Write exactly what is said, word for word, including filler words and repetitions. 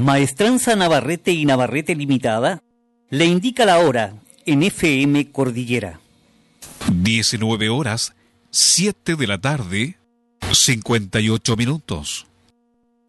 Maestranza Navarrete y Navarrete Limitada le indica la hora en F M Cordillera. diecinueve horas, siete de la tarde, cincuenta y ocho minutos.